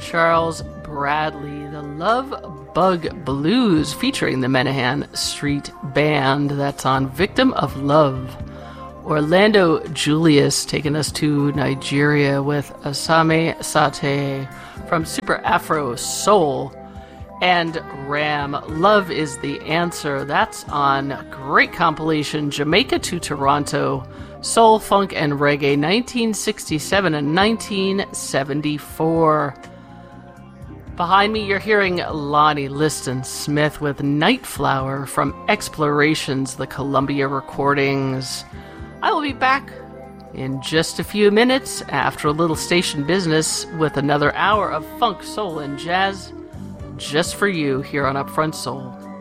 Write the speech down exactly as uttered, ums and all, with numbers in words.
Charles Bradley, the Love Bug Blues, featuring the Menahan Street Band. That's on Victim of Love. Orlando Julius taking us to Nigeria with Asame Sate from Super Afro Soul. And Ram, Love is the Answer. That's on great compilation, Jamaica to Toronto, Soul, Funk, and Reggae, nineteen sixty-seven and nineteen seventy-four. Behind me, you're hearing Lonnie Liston Smith with Nightflower from Explorations, the Columbia Recordings. I will be back in just a few minutes after a little station business with another hour of funk, soul, and jazz just for you here on Upfront Soul.